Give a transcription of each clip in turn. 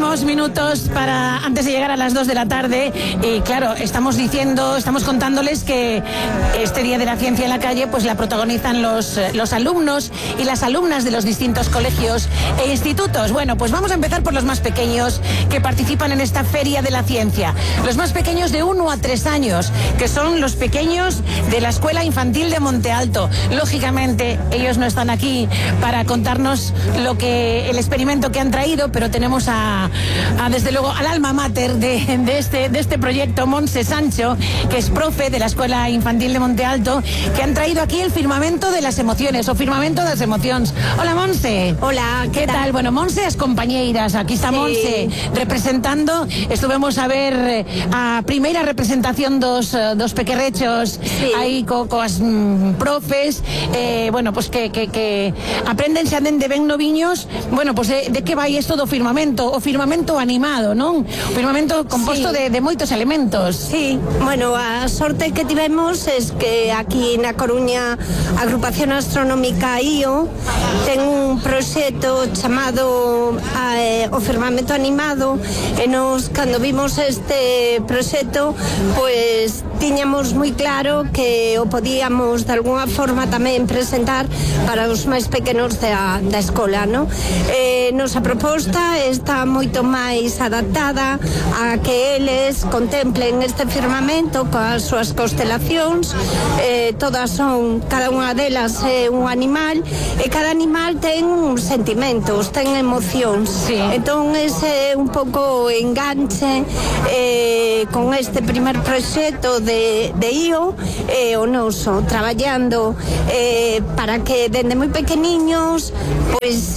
Últimos minutos para antes de llegar a las 2 de la tarde y claro, estamos contándoles que este Día de la Ciencia en la Calle pues la protagonizan los alumnos y las alumnas de los distintos colegios e institutos. Bueno, pues vamos a empezar por los más pequeños que participan en esta Feria de la Ciencia. Los más pequeños de 1 a 3 años, que son los pequeños de la Escuela Infantil de Monte Alto. Lógicamente, ellos no están aquí para contarnos el experimento que han traído, pero tenemos desde luego al alma mater de este proyecto, Montse Sancho, que es profe de la Escuela Infantil de Monte Alto, que han traído aquí el firmamento de las emociones, o firmamento de las emociones. Hola, Montse. Hola, ¿qué tal? Bueno, Montse es compañeiras, aquí está Montse representando, estuvemos a ver a primeira representación dos pequerrechos aí coas profes, bueno, pues que aprendense a dende ben noviños, bueno, pues de que vai isto do firmamento, o firmamento animado, non? O firmamento composto de moitos elementos. Sí, bueno, a sorte que tivemos es que aquí na Coruña a Agrupación Astronómica IO ten un proxecto chamado o firmamento animado e nos, cando vimos este proxecto, pues tiñamos moi claro que o podíamos de alguna forma tamén presentar para os máis pequenos da escola, non? Nosa proposta está moito máis adaptada a que eles contemplen este firmamento coas súas constelacións, todas son, cada unha delas é un animal e cada animal ten sentimentos, ten emocións. Sí. Entón ese un pouco enganche con este primer proxecto de IO o noso, traballando para que dende moi pequeniños pois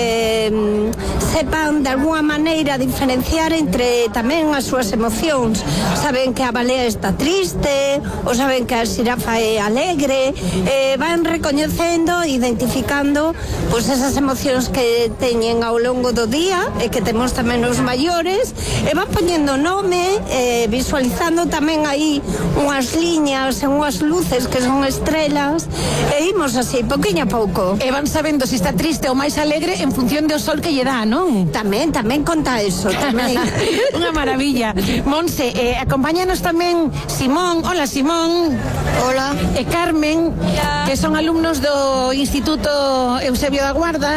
sepan de alguna maneira diferenciar entre tamén as súas emocións. Saben que a balea está triste, ou saben que a xirafa é alegre, van recoñecendo, identificando pois esas emocións que teñen ao longo do día e que temos tamén os maiores, e van poñendo nome, visualizando tamén aí unhas liñas e unhas luces que son estrelas, e imos así, poquinho a pouco. E van sabendo se está triste ou máis alegre en función do sol que lle dá, non? Tamén conta eso, tamén. Unha maravilla. Montse, acompáñanos tamén Simón. Hola, Simón. Hola. E Carmen, que son alumnos do Instituto Eusebio da Garda.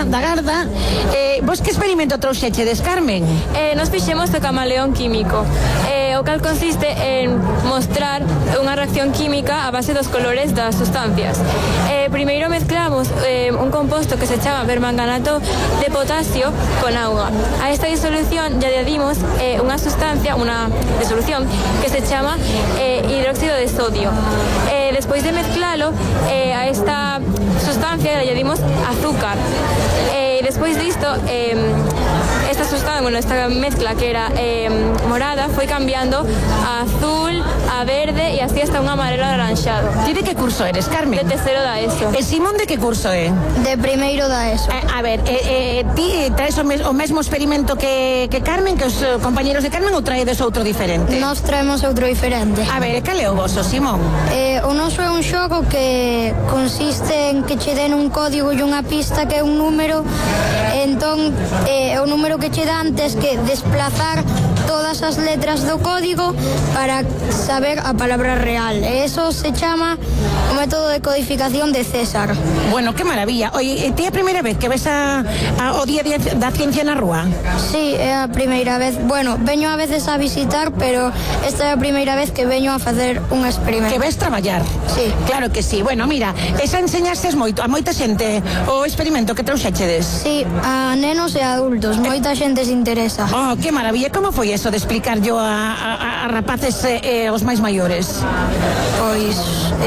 Vos que experimento trouxechedes, Carmen? Nos fixemos o camaleón químico, o cal consiste en mostrar unha reacción química a base dos colores das sustancias. Primeiro mezclamos un composto que se chama permanganato de potasio con auga. A esta disolución ya añadimos unha sustancia, unha disolución que se chama hidróxido de sodio. Despois de mezclalo, a esta sustancia le añadimos azúcar. Despois disto, esta sustancia, bueno, esta mezcla que era morada foi cambiando a azul, a verde e así hasta un amarelo anaranxado. Ti de que curso eres, Carmen? De terceiro da ESO. E Simón de que curso é? De primeiro da ESO. A ver, ti traes o mesmo experimento que Carmen, que os compañeros de Carmen, ou traedes outro diferente? Nós traemos outro diferente. A ver, cal é o voso, Simón? O noso é un xogo que consiste en que che den un código e unha pista que é un número. Entón, o número que che dan tes que desplazar todas as letras do código para saber a palabra real. E eso se chama o método de codificación de César. Bueno, que maravilla. Oye, ti é a primeira vez que ves o Día da Ciencia na rúa? Sí, é a primeira vez. Bueno, veño a veces a visitar, pero esta é a primeira vez que veño a facer un experimento. Que ves traballar? Sí. Claro que sí. Bueno, mira, esa enseñastes moito a moita xente o experimento que trouxechedes? Sí, a nenos e a adultos. Moita xente se interesa. Oh, que maravilla. Como foi eso de explicar yo a rapaces os máis maiores? Pois,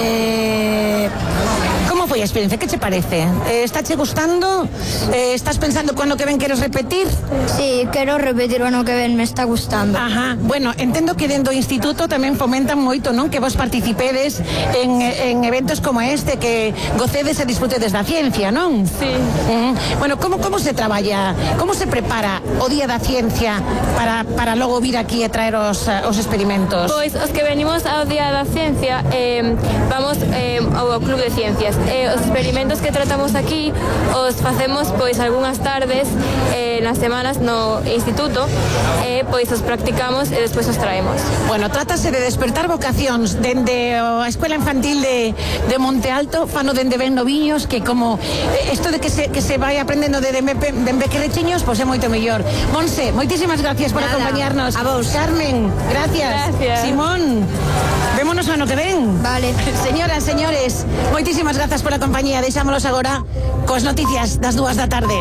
como foi a experiencia? Que che parece? Está che gustando? Estás pensando que ano que ven queres repetir? Sí, quero repetir o ano que ven, me está gustando. Ajá, bueno, entendo que dentro do instituto tamén fomentan moito, non? Que vos participedes en eventos como este, que gocedes e disfrutedes da ciencia, non? Sí. Bueno, como se traballa, como se prepara o Día da Ciencia para logo vir aquí e traer os experimentos? Pois os que venimos ao Día da Ciencia vamos ao Club de Ciencias. Os experimentos que tratamos aquí os facemos pois algunhas tardes nas semanas no instituto, pois os practicamos e despois os traemos. Bueno, trátase de despertar vocacións dende a Escuela Infantil de Monte Alto, fano dende ben noviños, que como isto de que se vai aprendendo de bequerechiños, pois é moito mellor. Monse, moitísimas gracias por acompañarnos. A vos. Carmen, gracias. Simón, vémonos ano que ven. Vale. Señoras, señores, moitísimas grazas pola compañía. Deixámolos agora coas noticias das 2 da tarde.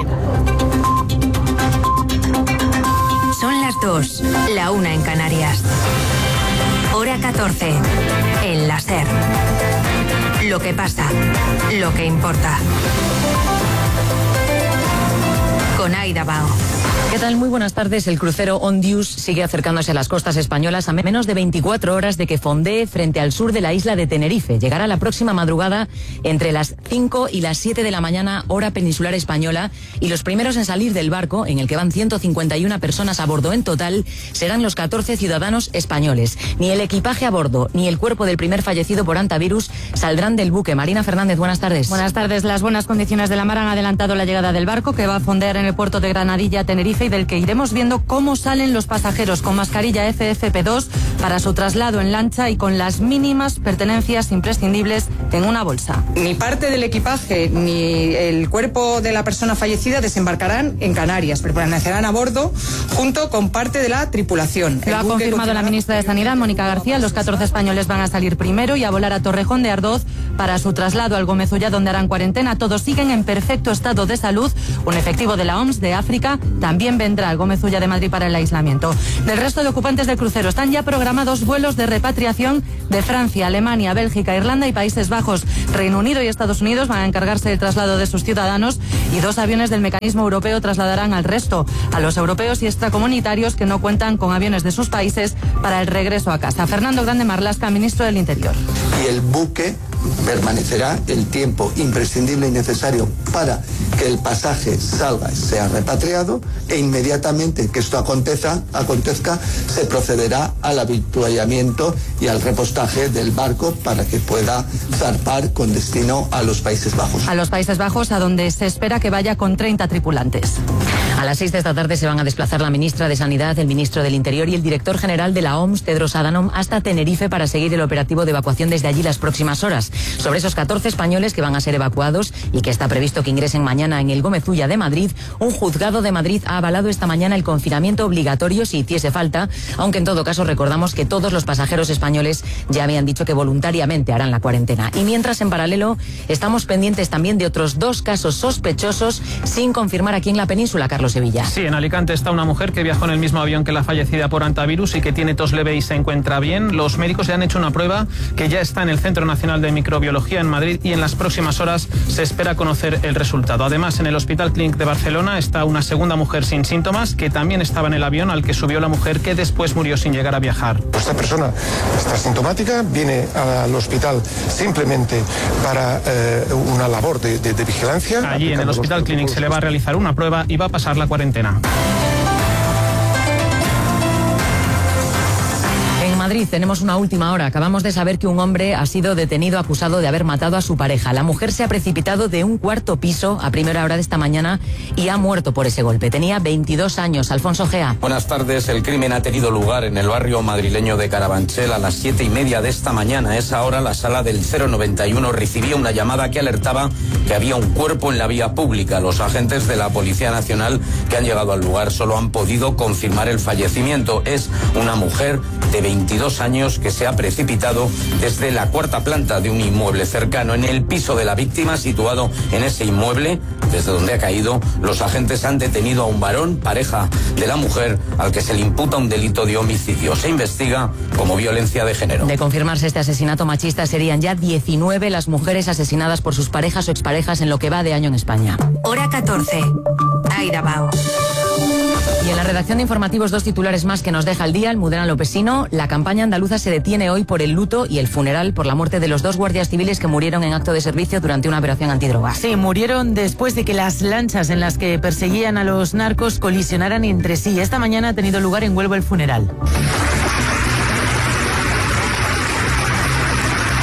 Son las 2, la 1 en Canarias. Hora 14, en la SER. Lo que pasa, lo que importa. Con Aida Bao. ¿Qué tal? Muy buenas tardes. El crucero Ondius sigue acercándose a las costas españolas a menos de 24 horas de que fondee frente al sur de la isla de Tenerife. Llegará la próxima madrugada entre las 5 y las 7 de la mañana, hora peninsular española, y los primeros en salir del barco, en el que van 151 personas a bordo en total, serán los 14 ciudadanos españoles. Ni el equipaje a bordo ni el cuerpo del primer fallecido por hantavirus saldrán del buque. Marina Fernández, buenas tardes. Buenas tardes. Las buenas condiciones de la mar han adelantado la llegada del barco, que va a fondear en el puerto de Granadilla, Tenerife, y del que iremos viendo cómo salen los pasajeros con mascarilla FFP2 para su traslado en lancha y con las mínimas pertenencias imprescindibles en una bolsa. Ni parte del equipaje ni el cuerpo de la persona fallecida desembarcarán en Canarias, permanecerán a bordo junto con parte de la tripulación. Lo ha confirmado la ministra de Sanidad, Mónica García. Los 14 españoles van a salir primero y a volar a Torrejón de Ardoz para su traslado al Gómez-Ullá, donde harán cuarentena. Todos siguen en perfecto estado de salud. Un efectivo de la OMS de África también vendrá al Gómez-Ullá de Madrid para el aislamiento. Del resto de ocupantes del crucero están ya programados vuelos de repatriación de Francia, Alemania, Bélgica, Irlanda y Países Bajos. Reino Unido y Estados Unidos van a encargarse del traslado de sus ciudadanos y 2 aviones del mecanismo europeo trasladarán al resto, a los europeos y extracomunitarios que no cuentan con aviones de sus países para el regreso a casa. Fernando Grande Marlaska, ministro del Interior. Y el buque permanecerá el tiempo imprescindible y necesario para que el pasaje salga, sea repatriado, e inmediatamente que esto acontezca, se procederá al avituallamiento y al repostaje del barco para que pueda zarpar con destino a los Países Bajos. A los Países Bajos, a donde se espera que vaya con 30 tripulantes. A las 6 de esta tarde se van a desplazar la ministra de Sanidad, el ministro del Interior y el director general de la OMS, Tedros Adhanom, hasta Tenerife para seguir el operativo de evacuación desde allí las próximas horas. Sobre esos 14 españoles que van a ser evacuados y que está previsto que ingresen mañana en el Gómez-Ullá de Madrid, un juzgado de Madrid ha avalado esta mañana el confinamiento obligatorio si hiciese falta, aunque en todo caso recordamos que todos los pasajeros españoles ya habían dicho que voluntariamente harán la cuarentena. Y mientras, en paralelo, estamos pendientes también de otros 2 casos sospechosos sin confirmar aquí en la península, Carlos Sevilla. Sí, en Alicante está una mujer que viajó en el mismo avión que la fallecida por hantavirus y que tiene tos leve y se encuentra bien. Los médicos le han hecho una prueba que ya está en el Centro Nacional de Microbiología en Madrid y en las próximas horas se espera conocer el resultado. Además, en el Hospital Clínic de Barcelona está una segunda mujer sin síntomas que también estaba en el avión al que subió la mujer, que después murió sin llegar a viajar. Esta persona está sintomática, viene al hospital simplemente para una labor de vigilancia. Allí en el Hospital Clínic se le va a realizar una prueba y va a pasar la cuarentena. En Madrid tenemos una última hora. Acabamos de saber que un hombre ha sido detenido acusado de haber matado a su pareja. La mujer se ha precipitado de un 4º piso a primera hora de esta mañana y ha muerto por ese golpe. Tenía 22 años. Alfonso Gea. Buenas tardes. El crimen ha tenido lugar en el barrio madrileño de Carabanchel a las 7:30 de esta mañana. A esa hora la sala del 091 recibía una llamada que alertaba que había un cuerpo en la vía pública. Los agentes de la Policía Nacional que han llegado al lugar solo han podido confirmar el fallecimiento. Es una mujer de 22 años que se ha precipitado desde la 4ª planta de un inmueble cercano. En el piso de la víctima, situado en ese inmueble, desde donde ha caído, los agentes han detenido a un varón, pareja de la mujer, al que se le imputa un delito de homicidio. Se investiga como violencia de género. De confirmarse este asesinato machista, serían ya 19 las mujeres asesinadas por sus parejas o exparejas en lo que va de año en España. Hora 14. Aida Bao. Y en la redacción de informativos, 2 titulares más que nos deja el día. Almudena Lopesino. La campaña andaluza se detiene hoy por el luto y el funeral por la muerte de los 2 guardias civiles que murieron en acto de servicio durante una operación antidroga. Sí, murieron después de que las lanchas en las que perseguían a los narcos colisionaran entre sí. Esta mañana ha tenido lugar en Huelva el funeral.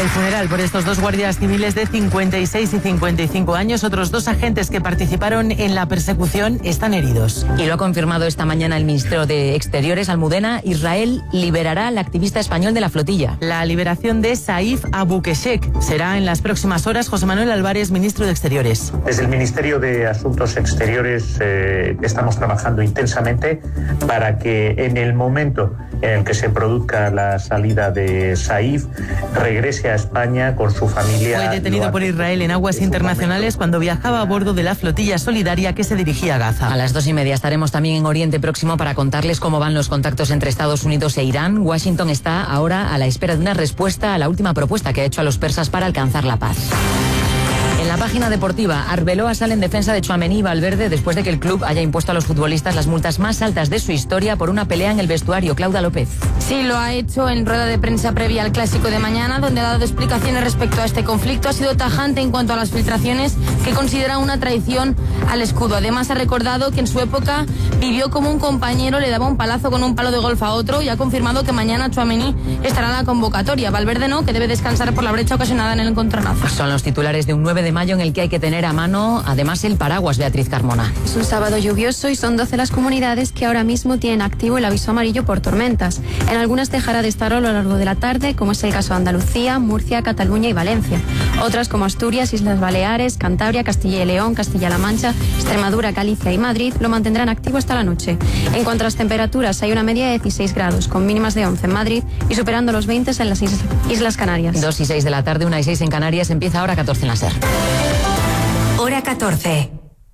El funeral por estos dos guardias civiles de 56 y 55 años, otros dos agentes que participaron en la persecución, están heridos. Y lo ha confirmado esta mañana el ministro de Exteriores, Almudena. Israel liberará al activista español de la flotilla. La liberación de Saif Abukeshek será en las próximas horas. José Manuel Álvarez, ministro de Exteriores. Desde el Ministerio de Asuntos Exteriores estamos trabajando intensamente para que en el momento en el que se produzca la salida de Saif, regrese a España con su familia. Fue detenido por Israel en aguas internacionales cuando viajaba a bordo de la flotilla solidaria que se dirigía a Gaza. A las 2:30 estaremos también en Oriente Próximo para contarles cómo van los contactos entre Estados Unidos e Irán. Washington está ahora a la espera de una respuesta a la última propuesta que ha hecho a los persas para alcanzar la paz. En la página deportiva, Arbeloa sale en defensa de Tchouaméni y Valverde después de que el club haya impuesto a los futbolistas las multas más altas de su historia por una pelea en el vestuario. Claudia López. Sí, lo ha hecho en rueda de prensa previa al Clásico de mañana, donde ha dado explicaciones respecto a este conflicto. Ha sido tajante en cuanto a las filtraciones que considera una traición al escudo. Además, ha recordado que en su época vivió como un compañero le daba un palazo con un palo de golf a otro y ha confirmado que mañana Tchouaméni estará en la convocatoria. Valverde no, que debe descansar por la brecha ocasionada en el encontronazo. Son los titulares de un 9 de mayo en el que hay que tener a mano, además, el paraguas, Beatriz Carmona. Es un sábado lluvioso y son 12 las comunidades que ahora mismo tienen activo el aviso amarillo por tormentas. En algunas dejará de estar a lo largo de la tarde, como es el caso de Andalucía, Murcia, Cataluña y Valencia. Otras como Asturias, Islas Baleares, Cantabria, Castilla y León, Castilla-La Mancha, Extremadura, Galicia y Madrid lo mantendrán activo hasta la noche. En cuanto a las temperaturas, hay una media de 16 grados, con mínimas de 11 en Madrid y superando los 20 en las Islas Canarias. 2:06 de la tarde, 1:06 en Canarias, empieza Hora 14 en la SER. Hora 14.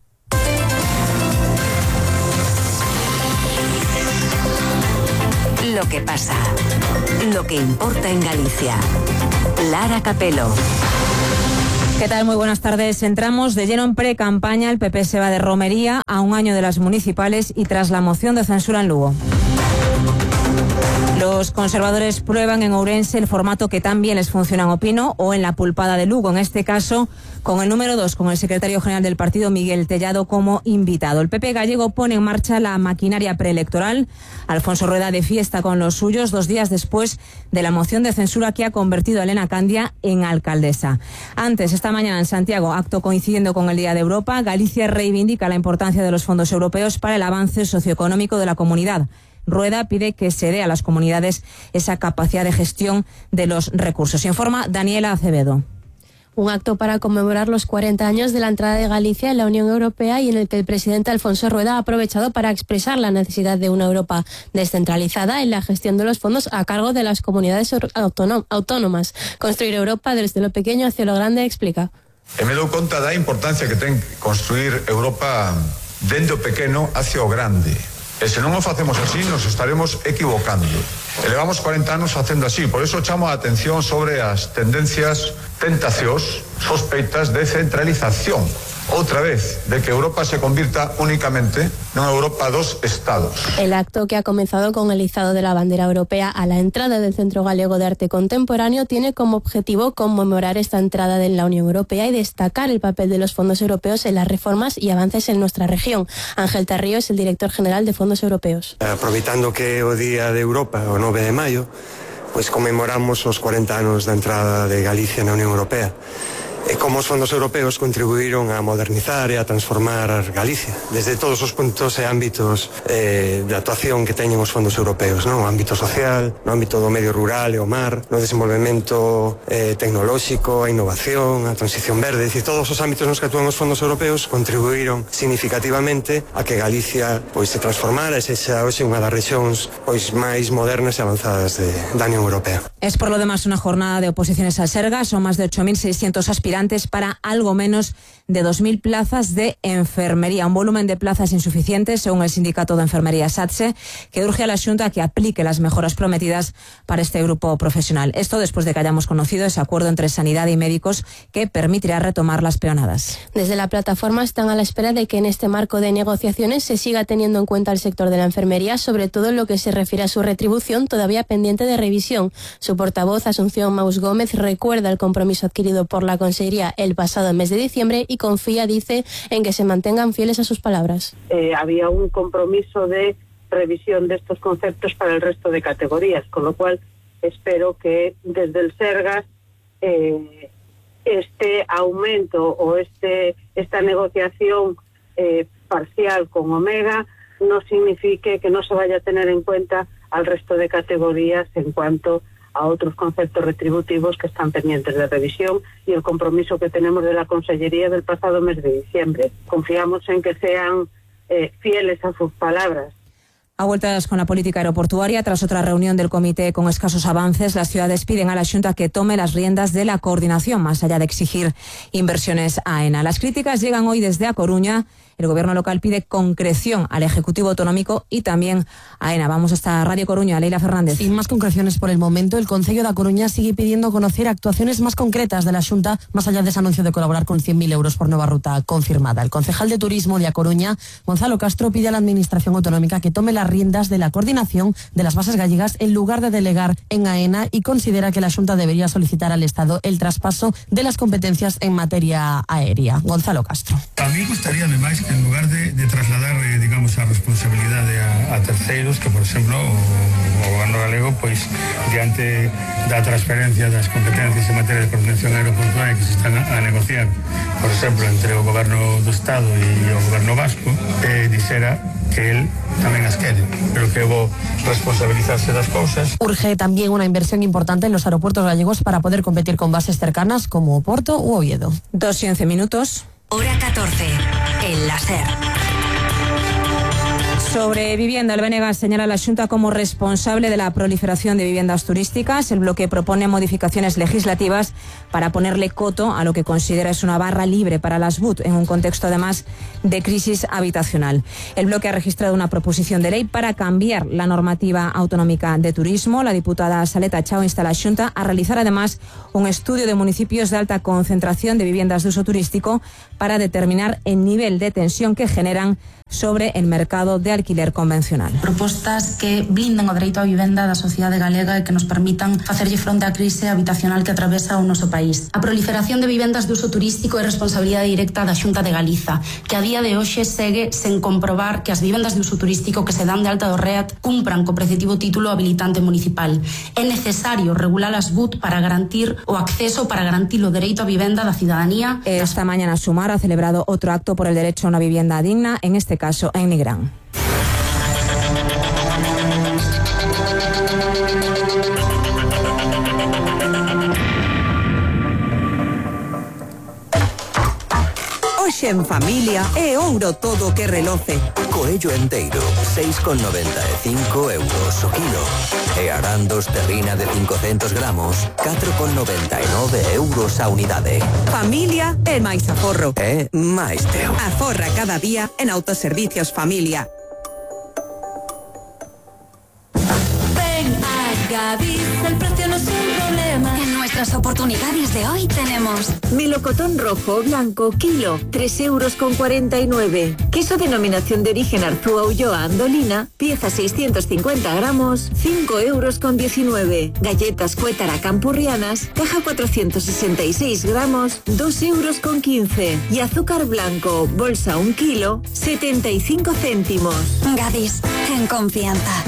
Lo que pasa, lo que importa en Galicia. Lara Capelo. ¿Qué tal? Muy buenas tardes. Entramos de lleno en pre-campaña. El PP se va de romería a un año de las municipales y tras la moción de censura en Lugo. Los conservadores prueban en Ourense el formato que tan bien les funciona en Opino o en la Pulpada de Lugo, en este caso con el número 2, con el secretario general del partido, Miguel Tellado, como invitado. El PP gallego pone en marcha la maquinaria preelectoral. Alfonso Rueda de fiesta con los suyos 2 días después de la moción de censura que ha convertido a Elena Candia en alcaldesa. Antes, esta mañana en Santiago, acto coincidiendo con el Día de Europa, Galicia reivindica la importancia de los fondos europeos para el avance socioeconómico de la comunidad. Rueda pide que se dé a las comunidades esa capacidad de gestión de los recursos. Informa Daniela Acevedo. Un acto para conmemorar los 40 años de la entrada de Galicia en la Unión Europea y en el que el presidente Alfonso Rueda ha aprovechado para expresar la necesidad de una Europa descentralizada en la gestión de los fondos a cargo de las comunidades autónomas. Construir Europa desde lo pequeño hacia lo grande, explica. Me dou conta da importancia que ten construir Europa dende o pequeno hacia o grande. E se non o facemos así, nos estaremos equivocando. Levamos 40 anos facendo así, por eso chamo a atención sobre as tendencias, tentacións, sospeitas de centralización. Outra vez, de que Europa se convirta únicamente nunha Europa dos Estados. El acto, que ha comenzado con el izado de la bandera europea a la entrada del Centro Galego de Arte Contemporáneo, tiene como objetivo conmemorar esta entrada en la Unión Europea y destacar el papel de los fondos europeos en las reformas y avances en nuestra región. Ángel Tarrío es el director general de Fondos Europeos. Aproveitando que o Día de Europa, o 9 de maio, pois conmemoramos os 40 anos da entrada de Galicia na Unión Europea. E como os fondos europeos contribuíron a modernizar e a transformar Galicia desde todos os puntos e ámbitos de actuación que teñen os fondos europeos, no ámbito social, no ámbito do medio rural e o mar, no desenvolvemento tecnolóxico, a innovación, a transición verde, dicir, todos os ámbitos nos que actúan os fondos europeos contribuíron significativamente a que Galicia pois se transformara e sexa hoxe unha das rexións pois máis modernas e avanzadas da Unión Europea. Es por lo demás una jornada de oposiciones al Serga, son más de 8.600 aspirantes para algo menos de 2.000 plazas de enfermería, un volumen de plazas insuficiente, según el sindicato de enfermería SATSE, que urge a la Xunta que aplique las mejoras prometidas para este grupo profesional. Esto después de que hayamos conocido ese acuerdo entre Sanidad y médicos que permitirá retomar las peonadas. Desde la plataforma están a la espera de que en este marco de negociaciones se siga teniendo en cuenta el sector de la enfermería, sobre todo en lo que se refiere a su retribución, todavía pendiente de revisión. Su portavoz, Asunción Maus Gómez, recuerda el compromiso adquirido por la Consejería el pasado mes de diciembre y confía, dice, en que se mantengan fieles a sus palabras. Había un compromiso de revisión de estos conceptos para el resto de categorías, con lo cual espero que desde el Sergas este aumento o esta negociación parcial con Omega no signifique que no se vaya a tener en cuenta al resto de categorías en cuanto a otros conceptos retributivos que están pendientes de revisión y el compromiso que tenemos de la Consellería del pasado mes de diciembre. Confiamos en que sean fieles a sus palabras. A vueltas con la política aeroportuaria, tras otra reunión del comité con escasos avances, las ciudades piden a la Xunta que tome las riendas de la coordinación, más allá de exigir inversiones a AENA. Las críticas llegan hoy desde A Coruña. El gobierno local pide concreción al Ejecutivo Autonómico y también a AENA. Vamos hasta Radio Coruña, Leila Fernández. Sin más concreciones por el momento, el Concello de A Coruña sigue pidiendo conocer actuaciones más concretas de la Xunta, más allá de ese anuncio de colaborar con 100.000 euros por nueva ruta confirmada. El concejal de Turismo de A Coruña, Gonzalo Castro, pide a la Administración Autonómica que tome las riendas de la coordinación de las bases gallegas en lugar de delegar en AENA y considera que la Xunta debería solicitar al Estado el traspaso de las competencias en materia aérea. Gonzalo Castro. A mí gustaría, además, que en lugar de trasladar, digamos, a responsabilidade a terceiros, que, por exemplo, o goberno galego, pois, diante da transferencia das competencias en materia de coordinación aeroportuaria que se están a negociar, por exemplo, entre o goberno do Estado e o goberno vasco, dixera que él tamén as quere, pero que debo responsabilizarse das cousas. Urge también una inversión importante en los aeropuertos gallegos para poder competir con bases cercanas como Oporto u Oviedo. 2:11. Hora 14, en la SER. Sobre vivienda, el BNG señala a la Xunta como responsable de la proliferación de viviendas turísticas. El bloque propone modificaciones legislativas para ponerle coto a lo que considera es una barra libre para las BUT, en un contexto además de crisis habitacional. El bloque ha registrado una proposición de ley para cambiar la normativa autonómica de turismo. La diputada Saleta Chao insta a la Xunta a realizar además un estudio de municipios de alta concentración de viviendas de uso turístico para determinar el nivel de tensión que generan sobre el mercado de alquiler convencional. Propostas que blinden o dereito á vivenda da sociedade galega e que nos permitan facerlle fronte á crise habitacional que atravesa o noso país. A proliferación de vivendas de uso turístico é responsabilidade directa da Xunta de Galiza, que a día de hoxe segue sen comprobar que as vivendas de uso turístico que se dan de alta do REAT cumpran co preceptivo título habilitante municipal. É necesario regular as BUT para garantir o acceso, para garantir o dereito á vivenda da cidadanía. Esta mañana Sumar ha celebrado otro acto por el derecho a una vivienda digna, en este caso en Nigrán. Hoxe en familia é ouro todo que reloce. Coello enteiro, 6,95 euros o kilo. E arandos terrina de 500 gramos, 4,99 euros a unidade. Familia é máis aforro. É máis teu. Aforra cada día en Autoservicios Familia. Ven a Gadis, el precio no es un problema. En nuestras oportunidades de hoy tenemos melocotón rojo o blanco, kilo, 3,49 €. Queso denominación de origen Arzúa Ulloa Andolina, pieza 650 gramos, 5,19 €. Galletas Cuétara Campurrianas, caja 466 gramos, 2,15 €. Y azúcar blanco, bolsa 1 kilo, 75 céntimos. Gadis, en confianza.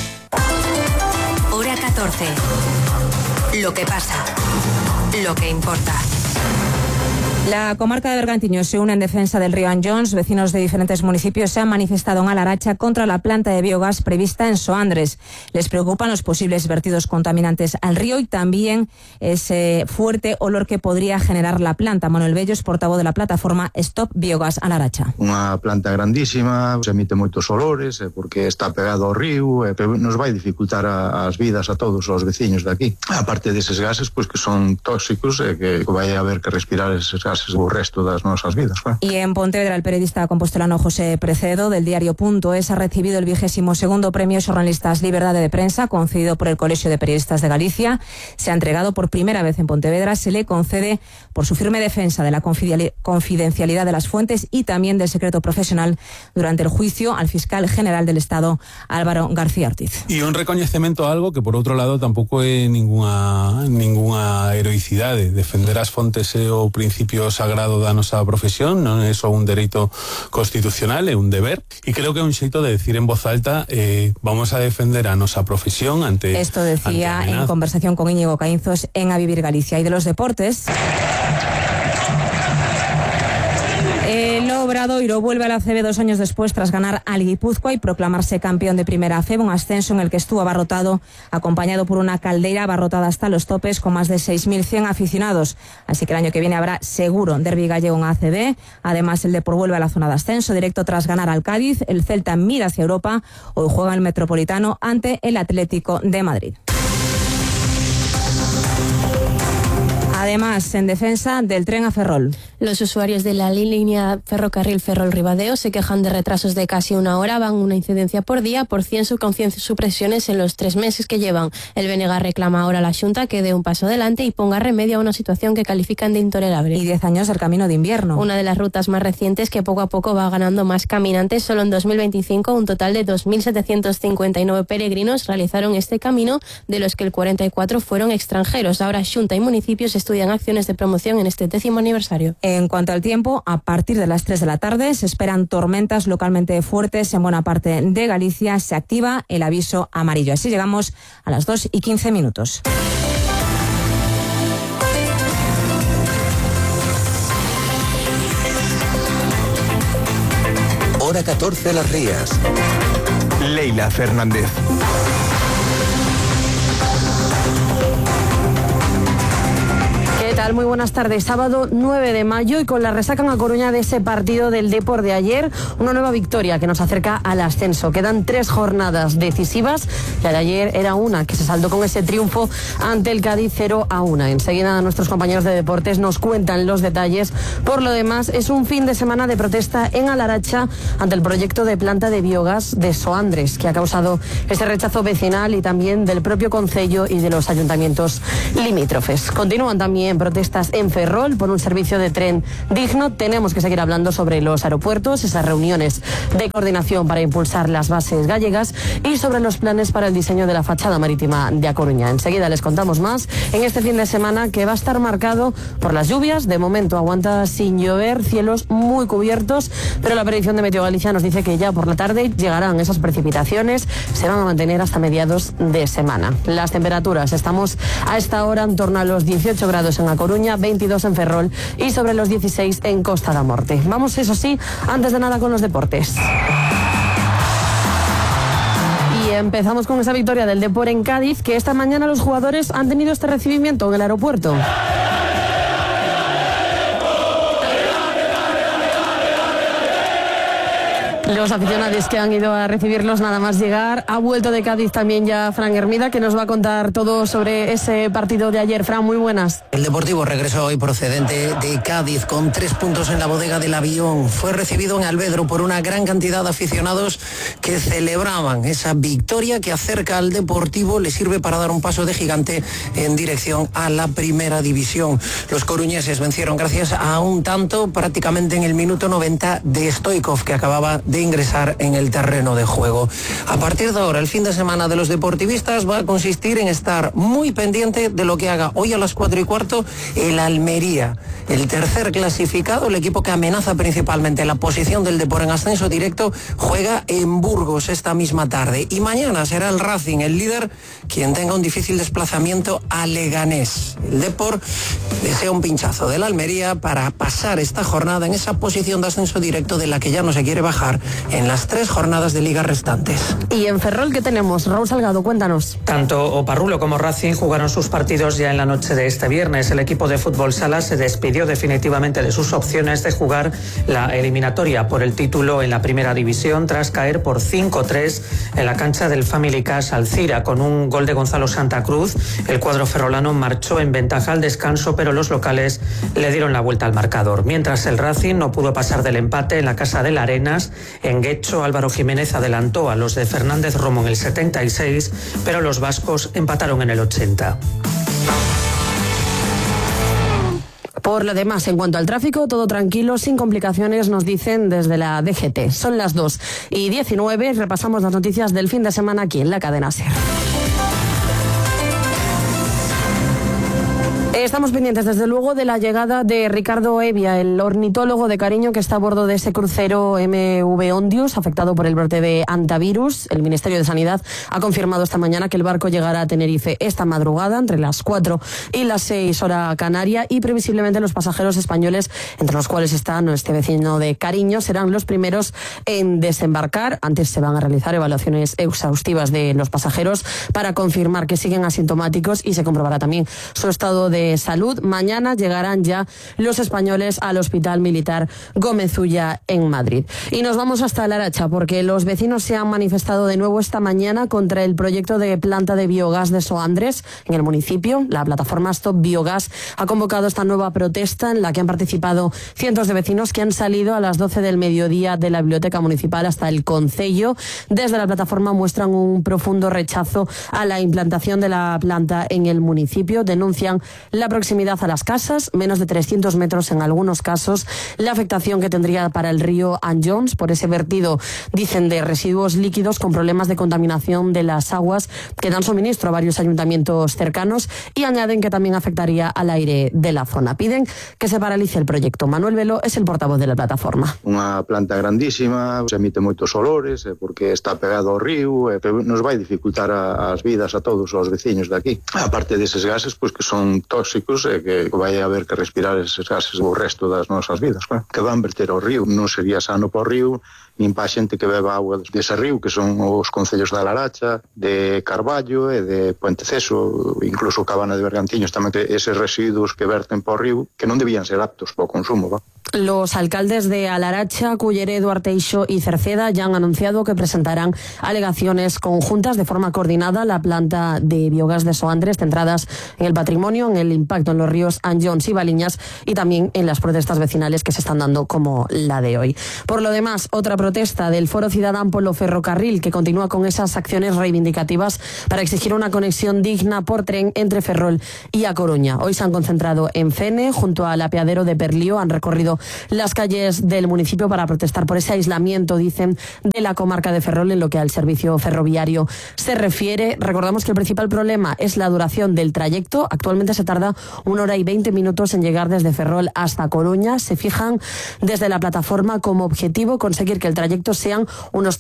Hora 14. Lo que pasa, lo que importa. La comarca de Bergantiños se une en defensa del río Anllóns. Vecinos de diferentes municipios se han manifestado en Alaracha contra la planta de biogás prevista en Soandres. Les preocupan los posibles vertidos contaminantes al río y también ese fuerte olor que podría generar la planta. Manuel Bello es portavoz de la plataforma Stop Biogás Alaracha. Unha planta grandísima, se emite moitos olores porque está pegado ao río, pero nos vai dificultar as vidas a todos os veciños de aquí. Aparte deses gases, pois que son tóxicos e que vai haber que respirar eses gases o resto das nosas vidas. Y en Pontevedra, el periodista compostelano José Precedo, del diario .es, ha recibido el 22º Premio Xornalistas Liberdade de Prensa, concedido por el Colegio de Periodistas de Galicia. Se ha entregado por primera vez en Pontevedra. Se le concede por su firme defensa de la confidencialidad de las fuentes y también del secreto profesional durante el juicio al fiscal general del Estado, Álvaro García Ortiz. Y un reconocimiento a algo que, por outro lado, tampouco é ninguna heroicidade. Defender as fontes é o principio principio sagrado da nosa profesión, non é só un dereito constitucional, é un deber, e creo que é un xeito de decir en voz alta vamos a defender a nosa profesión ante... Esto decía en conversación con Íñigo Caínzos en A Vivir Galicia. Y de los deportes... El Obradoiro vuelve a la ACB 2 años después tras ganar al Guipúzcoa y proclamarse campeón de Primera FEB, un ascenso en el que estuvo abarrotado, acompañado por una caldera abarrotada hasta los topes con más de 6.100 aficionados. Así que el año que viene habrá seguro derbi gallego en ACB. Además, el Depor vuelve a la zona de ascenso directo tras ganar al Cádiz. El Celta mira hacia Europa. Hoy juega el Metropolitano ante el Atlético de Madrid. Además, en defensa del tren a Ferrol. Los usuarios de la línea ferrocarril Ferrol-Ribadeo se quejan de retrasos de casi una hora, van una incidencia por día por 100 supresiones en los 3 meses que llevan. El BNG reclama ahora a la Xunta que dé un paso adelante y ponga remedio a una situación que califican de intolerable. Y 10 años del camino de invierno. Una de las rutas más recientes que poco a poco va ganando más caminantes. Solo en 2025 un total de 2.759 peregrinos realizaron este camino, de los que el 44 fueron extranjeros. Ahora Xunta y municipios estudian acciones de promoción en este 10º aniversario. En cuanto al tiempo, a partir de las 3 de la tarde se esperan tormentas localmente fuertes en buena parte de Galicia. Se activa el aviso amarillo. Así llegamos a las 2:15. Hora 14 Las Rías. Leila Fernández. ¿Qué tal? Muy buenas tardes. Sábado 9 de mayo y con la resaca en A Coruña de ese partido del Depor de ayer, una nueva victoria que nos acerca al ascenso. Quedan 3 jornadas decisivas. La de ayer era una que se saldó con ese triunfo ante el Cádiz 0-1. Enseguida nuestros compañeros de deportes nos cuentan los detalles. Por lo demás, es un fin de semana de protesta en Alaracha ante el proyecto de planta de biogás de Soandres, que ha causado ese rechazo vecinal y también del propio concello y de los ayuntamientos limítrofes. Continúan también protestas en Ferrol por un servicio de tren digno. Tenemos que seguir hablando sobre los aeropuertos, esas reuniones de coordinación para impulsar las bases gallegas y sobre los planes para el diseño de la fachada marítima de A Coruña. Enseguida les contamos más en este fin de semana que va a estar marcado por las lluvias. De momento aguanta sin llover, cielos muy cubiertos, pero la predicción de Meteo Galicia nos dice que ya por la tarde llegarán esas precipitaciones, se van a mantener hasta mediados de semana. Las temperaturas, estamos a esta hora en torno a los 18 grados en A Coruña, 22 en Ferrol y sobre los 16 en Costa da Morte. Vamos, eso sí, antes de nada con los deportes. Y empezamos con esa victoria del Depor en Cádiz, que esta mañana los jugadores han tenido este recibimiento en el aeropuerto. Los aficionados que han ido a recibirlos nada más llegar. Ha vuelto de Cádiz también ya Fran Hermida, que nos va a contar todo sobre ese partido de ayer. Fran, muy buenas. El Deportivo regresó hoy procedente de Cádiz con 3 puntos en la bodega del avión. Fue recibido en Alvedro por una gran cantidad de aficionados que celebraban esa victoria que acerca al Deportivo, le sirve para dar un paso de gigante en dirección a la primera división. Los coruñeses vencieron gracias a un tanto prácticamente en el minuto 90 de Stoikov, que acababa de ingresar en el terreno de juego. A partir de ahora, el fin de semana de los deportivistas va a consistir en estar muy pendiente de lo que haga hoy a las 4:15 el Almería, el tercer clasificado, el equipo que amenaza principalmente la posición del Depor en ascenso directo, juega en Burgos esta misma tarde. Y mañana será el Racing, el líder, quien tenga un difícil desplazamiento a Leganés. El Depor desea un pinchazo del Almería para pasar esta jornada en esa posición de ascenso directo de la que ya no se quiere bajar en las 3 jornadas de liga restantes. Y en Ferrol, ¿qué tenemos? Raúl Salgado, cuéntanos. Tanto Oparrulo como Racing jugaron sus partidos ya en la noche de este viernes. El equipo de fútbol sala se despidió definitivamente de sus opciones de jugar la eliminatoria por el título en la primera división tras caer por 5-3 en la cancha del Family Cash Alcira. Con un gol de Gonzalo Santa Cruz, el cuadro ferrolano marchó en ventaja al descanso, pero los locales le dieron la vuelta al marcador. Mientras el Racing no pudo pasar del empate en la casa del Arenas. En Guecho, Álvaro Jiménez adelantó a los de Fernández Romo en el 76, pero los vascos empataron en el 80. Por lo demás, en cuanto al tráfico, todo tranquilo, sin complicaciones, nos dicen desde la DGT. Son las 2:19, repasamos las noticias del fin de semana aquí en la cadena SER. Estamos pendientes, desde luego, de la llegada de Ricardo Evia, el ornitólogo de cariño que está a bordo de ese crucero MV Ondius, afectado por el brote de hantavirus. El Ministerio de Sanidad ha confirmado esta mañana que el barco llegará a Tenerife esta madrugada, entre las 4 y las 6 hora canaria, y previsiblemente los pasajeros españoles, entre los cuales está nuestro vecino de cariño, serán los primeros en desembarcar. Antes se van a realizar evaluaciones exhaustivas de los pasajeros para confirmar que siguen asintomáticos y se comprobará también su estado de salud. Mañana llegarán ya los españoles al Hospital Militar Gómez Ulla en Madrid. Y nos vamos hasta La Aracha, porque los vecinos se han manifestado de nuevo esta mañana contra el proyecto de planta de biogás de Soandres en el municipio. La plataforma Stop Biogas ha convocado esta nueva protesta en la que han participado cientos de vecinos que han salido a las 12 del mediodía de la biblioteca municipal hasta el concello. Desde la plataforma muestran un profundo rechazo a la implantación de la planta en el municipio. Denuncian la proximidad a las casas, menos de 300 metros en algunos casos, la afectación que tendría para el río Anjons por ese vertido, dicen, de residuos líquidos con problemas de contaminación de las aguas que dan suministro a varios ayuntamientos cercanos, y añaden que también afectaría al aire de la zona. Piden que se paralice el proyecto. Manuel Velo es el portavoz de la plataforma. Unha planta grandísima, se emite moitos olores porque está pegado ao río, nos vai dificultar as vidas a todos os veciños de aquí. Aparte deses gases, pois que son tóxicos e que vai haber que respirar eses gases o resto das nosas vidas, claro, que van verter ao río. Non sería sano para o río nin para a xente que beba agua dese río, que son os concellos da Laracha, de Carballo e de Ponteceso, incluso Cabana de Bergantiños tamén, que eses residuos que verten para o río que non debían ser aptos para o consumo, va. Los alcaldes de Alaracha, Culleredo, Arteixo y Cerceda ya han anunciado que presentarán alegaciones conjuntas de forma coordinada a la planta de biogás de Soandres, centradas en el patrimonio, en el impacto en los ríos Anjons y Baliñas, y también en las protestas vecinales que se están dando, como la de hoy. Por lo demás, otra protesta del Foro Ciudadán polo Ferrocarril, que continúa con esas acciones reivindicativas para exigir una conexión digna por tren entre Ferrol y A Coruña. Hoy se han concentrado en Fene, junto al apeadero de Perlío, han recorrido las calles del municipio para protestar por ese aislamiento, dicen, de la comarca de Ferrol en lo que al servicio ferroviario se refiere. Recordamos que el principal problema es la duración del trayecto. Actualmente se tarda 1 hora y 20 minutos en llegar desde Ferrol hasta Coruña. Se fijan desde la plataforma como objetivo conseguir que el trayecto sean unos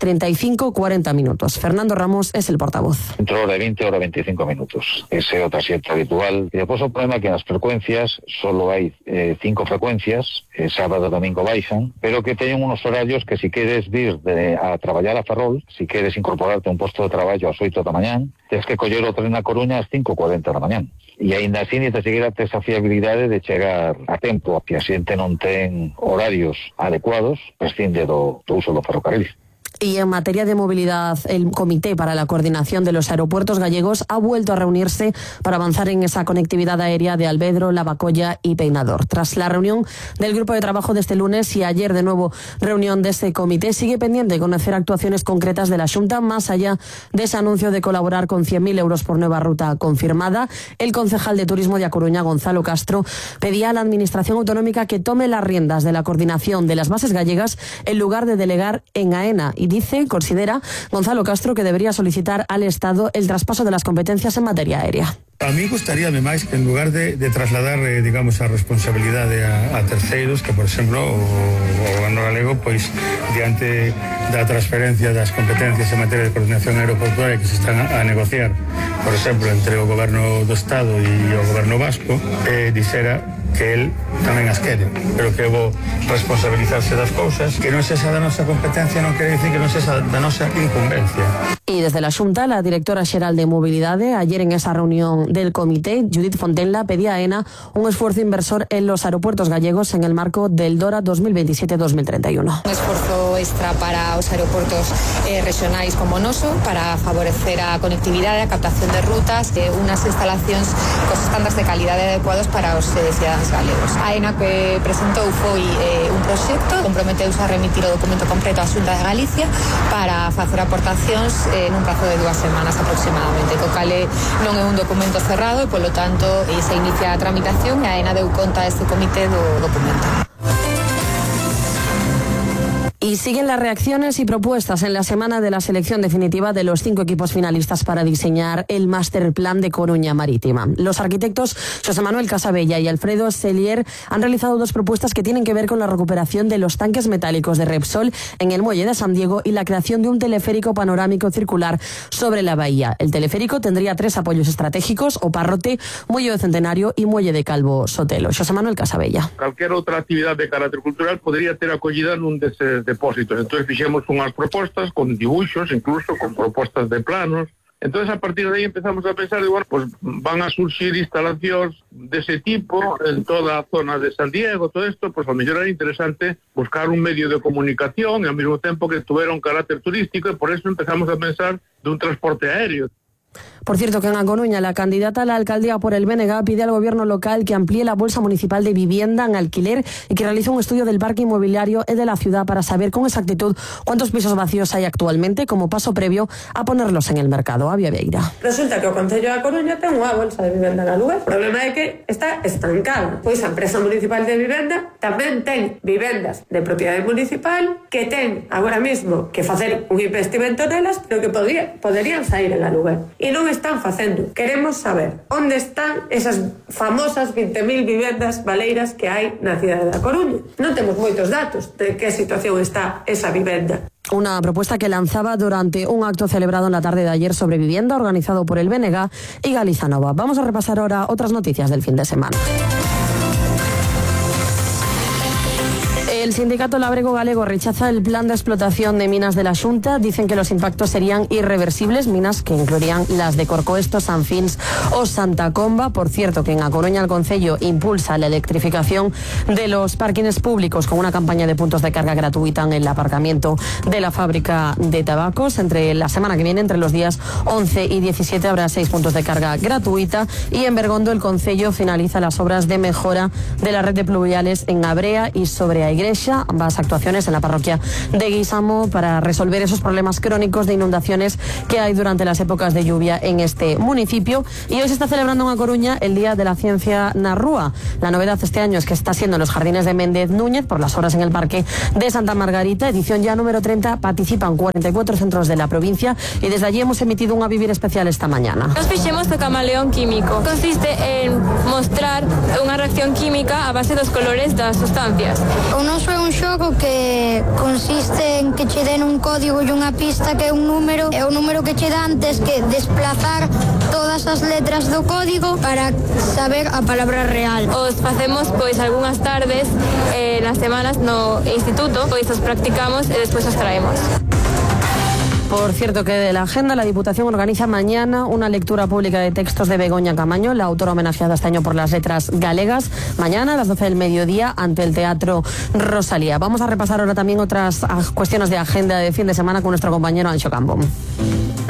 35-40 minutos. Fernando Ramos es el portavoz. Entre hora y 20, hora 25 minutos. Ese é o traxecto habitual. E depois o problema é que nas frecuencias solo hai 5 frecuencias, sábado e domingo baixan, pero que teñen unos horarios que si queres vir a traballar a Ferrol, si queres incorporarte a un posto de traballo ás 8 da mañán, tens que coller o tren a Coruña ás 5:40 da mañán. E aínda así ni te seguirá esa fiabilidade de chegar a tempo, a que a xente non ten horarios adecuados, prescinde do uso do ferrocarril. Y en materia de movilidad, el Comité para la Coordinación de los Aeropuertos Gallegos ha vuelto a reunirse para avanzar en esa conectividad aérea de Alvedro, Lavacolla y Peinador. Tras la reunión del grupo de trabajo de este lunes y ayer de nuevo reunión de este comité, sigue pendiente conocer actuaciones concretas de la Xunta, más allá de ese anuncio de colaborar con 100.000 euros por nueva ruta confirmada. El concejal de Turismo de A Coruña, Gonzalo Castro, pedía a la Administración Autonómica que tome las riendas de la coordinación de las bases gallegas en lugar de delegar en AENA, y considera Gonzalo Castro que debería solicitar al Estado el traspaso de las competencias en materia aérea. A mí gustaríame máis que en lugar de trasladar, digamos, a responsabilidade a terceiros, que, por exemplo, o goberno galego, pois, diante da transferencia das competencias en materia de coordinación aeroportuaria que se están a negociar, por exemplo, entre o goberno do Estado e o goberno vasco, dixera que el tamén as quere, pero que vou responsabilizarse das cousas, que non sexa da nosa competencia non quere dicir que non sexa da nosa incumbencia. Y desde la Xunta, la directora xeral de Mobilidade, ayer en esa reunión del comité, Judith Fontenla, pedía a AENA un esfuerzo inversor en los aeropuertos gallegos en el marco del DORA 2027-2031. Un esforzo extra para os aeroportos regionais como noso, para favorecer a conectividade, a captación de rutas, unas instalacións cos estándares de calidade adecuados para os ciudadanos galegos. A AENA que presentou foi un proxecto, comprometeuse a remitir o documento completo á Xunta de Galicia para facer aportacións nun prazo de 2 semanas aproximadamente, co cal non é un documento cerrado e, polo tanto, se inicia a tramitación e a AENA deu conta a este comité do documento. Y siguen las reacciones y propuestas en la semana de la selección definitiva de los 5 equipos finalistas para diseñar el Masterplan de Coruña Marítima. Los arquitectos José Manuel Casabella y Alfredo Sellier han realizado 2 propuestas que tienen que ver con la recuperación de los tanques metálicos de Repsol en el muelle de San Diego y la creación de un teleférico panorámico circular sobre la bahía. El teleférico tendría 3 apoyos estratégicos: Oparrote, Muelle de Centenario y Muelle de Calvo Sotelo. José Manuel Casabella. Cualquier outra actividade de carácter cultural podría ter acollida nun deses depósitos. Entonces fixemos unhas propostas con dibuixos, incluso con propostas de planos. Entonces a partir de aí empezamos a pensar, bueno, pues van a surxir instalacións dese tipo en toda a zona de San Diego, todo isto, pues a mellor era interesante buscar un medio de comunicación e ao mesmo tempo que tuviera un carácter turístico, e por eso empezamos a pensar dun transporte aéreo. Por cierto, que en A Coruña la candidata a la alcaldía por el BNG pide al gobierno local que amplíe la bolsa municipal de vivienda en alquiler y que realice un estudio del parque inmobiliario de la ciudad para saber con exactitud cuántos pisos vacíos hay actualmente como paso previo a ponerlos en el mercado. Avia Vieira. Resulta que o Concello de A Coruña ten unha bolsa de vivenda en aluguer. O problema é que está estancada. Pois a empresa municipal de vivenda tamén ten vivendas de propiedade municipal que ten agora mesmo que facer un investimento nelas, pero que poderían sair en aluguer. E non están facendo. Queremos saber onde están esas famosas 20.000 vivendas baleiras que hai na cidade da Coruña. Non temos moitos datos de que situación está esa vivenda. Una propuesta que lanzaba durante un acto celebrado en la tarde de ayer sobre vivienda organizado por el BNG y Galiza Nova. Vamos a repasar ahora otras noticias del fin de semana. El sindicato Labrego Galego rechaza el plan de explotación de minas de la Xunta. Dicen que los impactos serían irreversibles, minas que incluirían las de Corcoesto, San Fins o Santa Comba. Por cierto, que en A Coruña el Concello impulsa la electrificación de los parkings públicos con una campaña de puntos de carga gratuita en el aparcamiento de la fábrica de tabacos. Entre la semana que viene, entre los días 11 y 17, habrá 6 puntos de carga gratuita. Y en Bergondo el Concello finaliza las obras de mejora de la red de pluviales en Abrea y sobre Aigrexa. Ambas actuaciones en la parroquia de Guisamo para resolver esos problemas crónicos de inundaciones que hay durante las épocas de lluvia en este municipio. Y hoy se está celebrando en A Coruña el Día de la Ciencia na Rúa. La novedad este año es que está siendo en los jardines de Méndez Núñez por las obras en el Parque de Santa Margarita, edición ya número 30. Participan 44 centros de la provincia y desde allí hemos emitido un A Vivir especial esta mañana. Nos fixemos o camaleón químico. Consiste en mostrar unha reacción química a base dos colores das sustancias. O noso é un xogo que consiste en que che den un código e unha pista que é un número, e o número que che dan tes que desplazar todas as letras do código para saber a palabra real. Os facemos pois algunhas tardes nas semanas no instituto, pois os practicamos e despois os traemos. Por cierto, que de la agenda, la Diputación organiza mañana una lectura pública de textos de Begoña Camaño, la autora homenajeada este año por las letras galegas, mañana a las 12 del mediodía ante el Teatro Rosalía. Vamos a repasar ahora también otras cuestiones de agenda de fin de semana con nuestro compañero Anxo Campo.